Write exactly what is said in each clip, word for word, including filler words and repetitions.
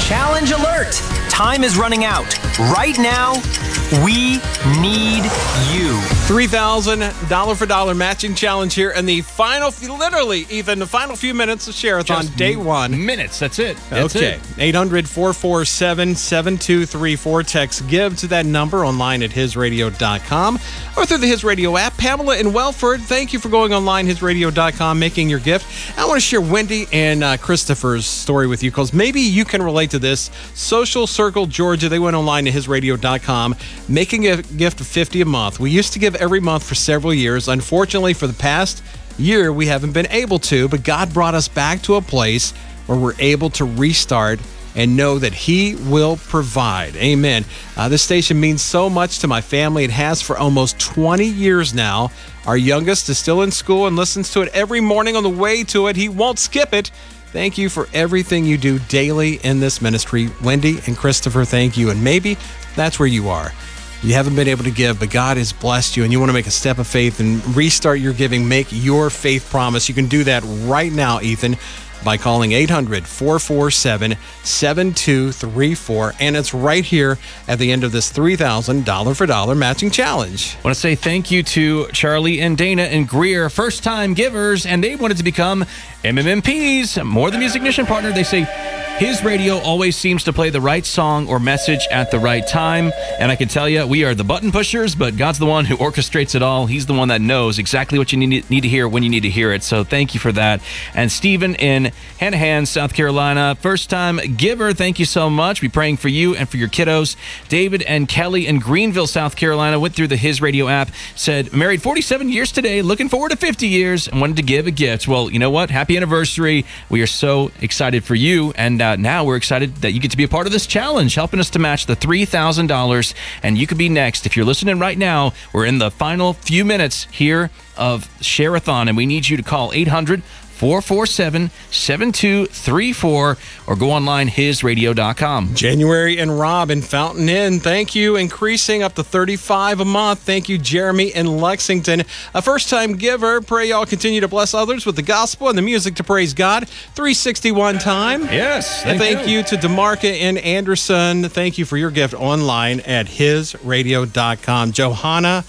Challenge alert! Time is running out. Right now, we need you. three thousand dollars for dollar matching challenge here in the final, literally, even the final few minutes of Share-a-thon, Just day one. Minutes, that's it. That's okay. it. eight hundred, four four seven, seven two three four. Text GIVE to that number online at his radio dot com or through the His Radio app. Pamela in Welford, thank you for going online, his radio dot com, making your gift. I want to share Wendy and uh, Christopher's story with you because maybe you can relate to this. Social Circle, Georgia, they went online to his radio dot com, making a gift of fifty dollars a month. We used to give every month for several years. Unfortunately, for the past year, we haven't been able to, but God brought us back to a place where we're able to restart and know that He will provide. Amen. Uh, this station means so much to my family. It has for almost twenty years now. Our youngest is still in school and listens to it every morning on the way to it. He won't skip it. Thank you for everything you do daily in this ministry. Wendy and Christopher, thank you. And maybe that's where you are. You haven't been able to give, but God has blessed you, and you want to make a step of faith and restart your giving. Make your faith promise. You can do that right now, Ethan, by calling eight hundred, four four seven, seven two three four. And it's right here at the end of this three thousand dollars for dollar matching challenge. I want to say thank you to Charlie and Dana and Greer, first-time givers, and they wanted to become M M M Ps, More Than Music Mission Partner. They say, His Radio always seems to play the right song or message at the right time. And I can tell you, we are the button pushers, but God's the one who orchestrates it all. He's the one that knows exactly what you need, need to hear when you need to hear it. So thank you for that. And Stephen in Hanahan, South Carolina, first-time giver, thank you so much. We're praying for you and for your kiddos. David and Kelly in Greenville, South Carolina, went through the His Radio app, said, married forty-seven years today, looking forward to fifty years, and wanted to give a gift. Well, you know what? Happy anniversary. We are so excited for you, and uh, now we're excited that you get to be a part of this challenge, helping us to match the three thousand dollars, and you could be next. If you're listening right now, we're in the final few minutes here of Share-a-thon, and we need you to call eight hundred, four four seven, seven two three four or go online, his radio dot com. January and Rob in Fountain Inn, thank you. Increasing up to thirty-five a month. Thank you, Jeremy in Lexington. A first-time giver. Pray y'all continue to bless others with the gospel and the music to praise God. three sixty-one time. Yes, thank, thank thank you. you to DeMarca in Anderson. Thank you for your gift online at his radio dot com. Johanna,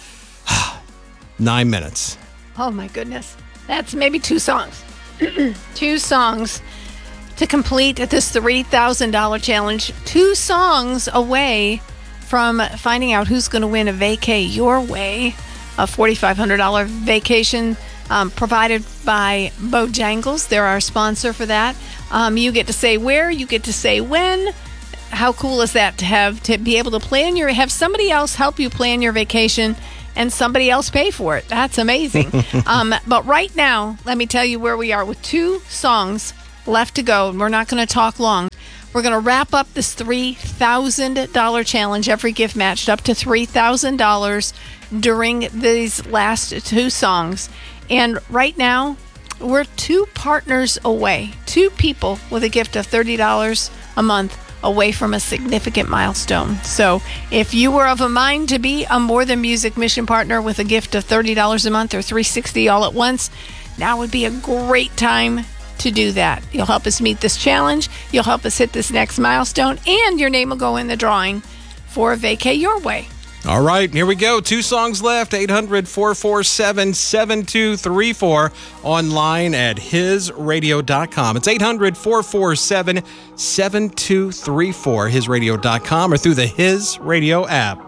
nine minutes. Oh, my goodness. That's maybe two songs. Two songs to complete this three thousand dollars challenge. Two songs away from finding out who's going to win a vacay your way, a four thousand five hundred dollars vacation um, provided by Bojangles. They're our sponsor for that. Um, you get to say where, you get to say when. How cool is that to have to be able to plan your, have somebody else help you plan your vacation and somebody else pay for it. That's amazing. um, but right now, let me tell you where we are with two songs left to go. We're not going to talk long. We're going to wrap up this three thousand dollars challenge. Every gift matched up to three thousand dollars during these last two songs. And right now, we're two partners away, two people with a gift of thirty dollars a month away from a significant milestone. So if you were of a mind to be a More Than Music Mission Partner with a gift of thirty dollars a month or three hundred sixty dollars all at once, now would be a great time to do that. You'll help us meet this challenge, you'll help us hit this next milestone, and your name will go in the drawing for a vacay your way. All right, here we go. Two songs left. eight hundred, four four seven, seven two three four. Online at his radio dot com. It's eight hundred, four four seven, seven two three four. his radio dot com or through the His Radio app.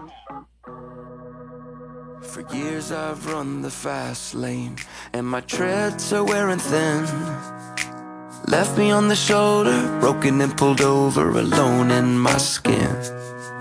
For years I've run the fast lane, and my treads are wearing thin. Left me on the shoulder, broken and pulled over, alone in my skin.